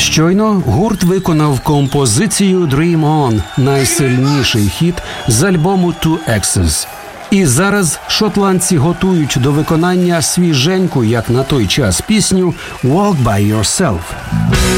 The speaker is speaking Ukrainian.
Щойно гурт виконав композицію «Dream On» – найсильніший хіт з альбому «Two X's». І зараз шотландці готують до виконання свіженьку, як на той час, пісню «Walk By Yourself».